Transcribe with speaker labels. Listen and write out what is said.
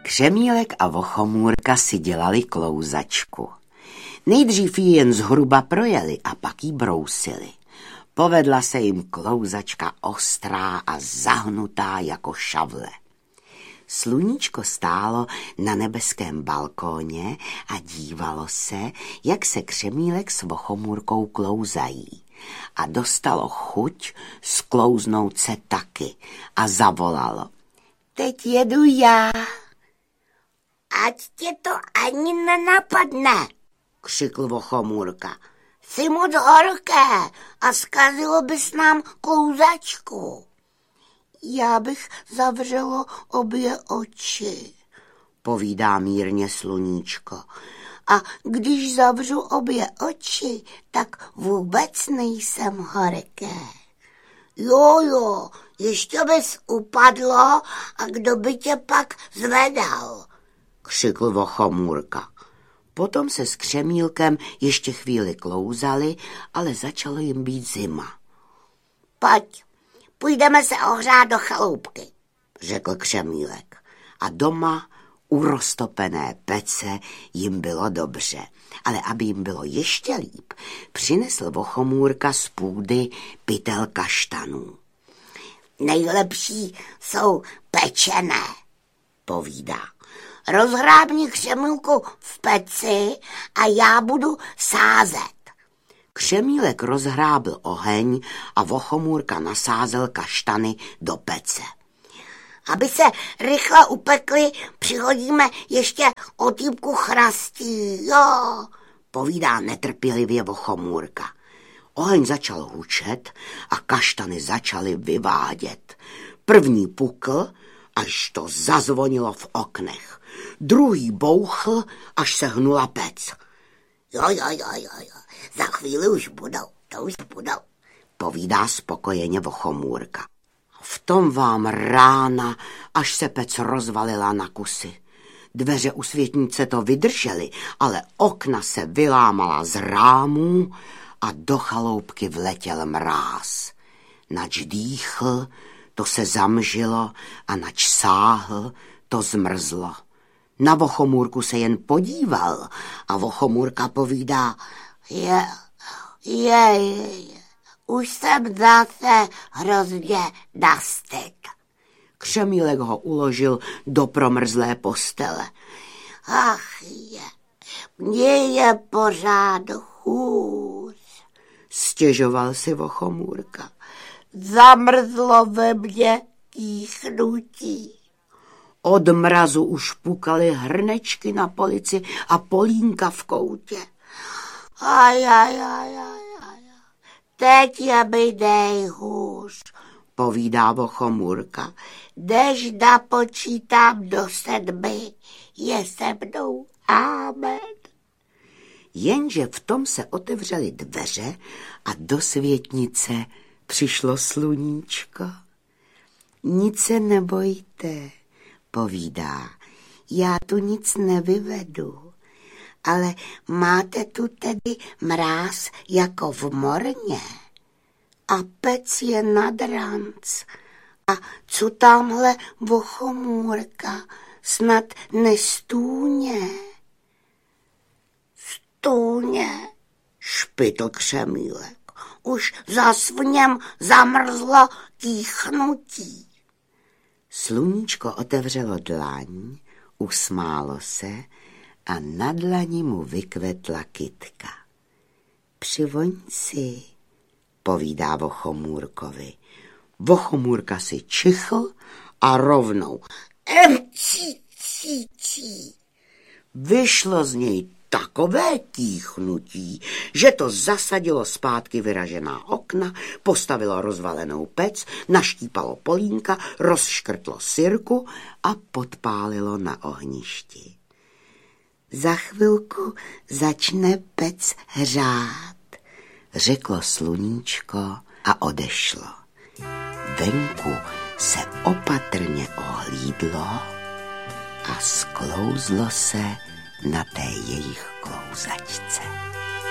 Speaker 1: Křemílek a Vochomůrka si dělali klouzačku. Nejdřív ji jen zhruba projeli a pak ji brousili. Povedla se jim klouzačka ostrá a zahnutá jako šavle. Sluníčko stálo na nebeském balkóně a dívalo se, jak se Křemílek s Vochomůrkou klouzají. A dostalo chuť sklouznout se taky a zavolalo: Teď jedu já.
Speaker 2: Ať tě to ani nenapadne,
Speaker 1: křikl Vochomůrka.
Speaker 2: Jsi moc horké a zkazilo bys nám klouzačku.
Speaker 1: Já bych zavřelo obě oči, povídá mírně Sluníčko. A když zavřu obě oči, tak vůbec nejsem horké.
Speaker 2: Jo, ještě bys upadlo a kdo by tě pak zvedal,
Speaker 1: křikl Vochomůrka. Potom se s Křemílkem ještě chvíli klouzali, ale začalo jim být zima.
Speaker 2: Pojď, půjdeme se ohřát do chaloupky,
Speaker 1: řekl Křemílek. A doma u roztopené pece jim bylo dobře, ale aby jim bylo ještě líp, přinesl Vochomůrka z půdy pytel kaštanů.
Speaker 2: Nejlepší jsou pečené, povídá. Rozhrábni Křemílku v peci a já budu sázet.
Speaker 1: Křemílek rozhrábl oheň a Vochomůrka nasázel kaštany do pece.
Speaker 2: Aby se rychle upekly, přihodíme ještě otýpku chrastí, jo,
Speaker 1: povídá netrpělivě Vochomůrka. Oheň začal hučet a kaštany začaly vyvádět. První pukl, až to zazvonilo v oknech. Druhý bouchl, až se hnula pec.
Speaker 2: Jo, za chvíli už budou,
Speaker 1: povídá spokojeně Vochomůrka. V tom vám rána, až se pec rozvalila na kusy. Dveře u světnice to vydržely, ale okna se vylámala z rámů a do chaloupky vletěl mráz. Nač dýchl, to se zamžilo a nač sáhl, to zmrzlo. Na Vochomůrku se jen podíval a Vochomůrka povídá:
Speaker 2: už jsem zase hrozně nastyk.
Speaker 1: Křemílek ho uložil do promrzlé postele.
Speaker 2: Mně je pořád hůř,
Speaker 1: stěžoval si Vochomůrka.
Speaker 2: Zamrzlo ve mně kýchnutí.
Speaker 1: Od mrazu už pukaly hrnečky na polici a polínka v koutě.
Speaker 2: Teď je mi nejhůř,
Speaker 1: povídá Vochomůrka.
Speaker 2: Než napočítám do 7, je se mnou amen.
Speaker 1: Jenže v tom se otevřely dveře a do světnice přišlo Sluníčko. Nic se nebojte, povídá, já tu nic nevyvedu, ale máte tu tedy mráz jako v morně a pec je nad ranc. A co tamhle Vochomůrka, snad nestůně?
Speaker 2: Stůně,
Speaker 1: špitl Křemílek.
Speaker 2: Už zas v něm zamrzlo kýchnutí.
Speaker 1: Sluníčko otevřelo dlaň, usmálo se a na dlani mu vykvetla kytka. Přivoň si, povídá Vochomůrkovi. Vochomůrka si čichl a rovnou vyšlo z něj takové kýchnutí, že to zasadilo zpátky vyražená okna, postavilo rozvalenou pec, naštípalo polínka, rozškrtlo sirku a podpálilo na ohništi. Za chvilku začne pec hřát, řeklo Sluníčko a odešlo. Venku se opatrně ohlídlo a sklouzlo se na té jejich klouzačce.